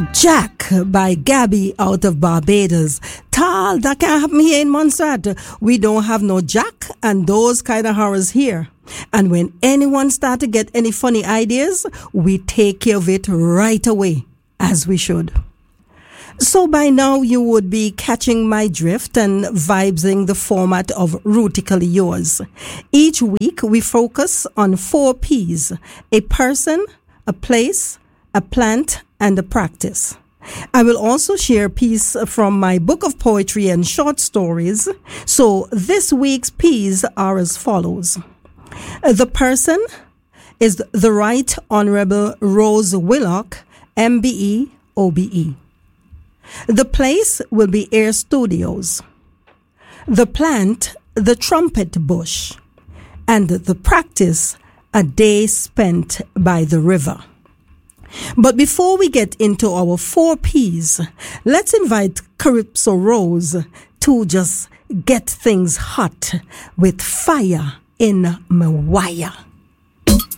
Jack by Gabby out of Barbados. Tal, that can't happen here in Montserrat. We don't have no Jack and those kind of horrors here. And when anyone start to get any funny ideas, we take care of it right away, as we should. So by now you would be catching my drift and vibesing the format of Rootically Yours. Each week we focus on 4 P's: a person, a place, a plant, and a practice. I will also share a piece from my book of poetry and short stories. So this week's P's are as follows. The person is the Right Honorable Rose Willock, MBE, OBE. The place will be Air Studios. The plant, the trumpet bush. And the practice, a day spent by the river. But before we get into our 4 P's, let's invite Calypso Rose to just get things hot with Fire in My Wire.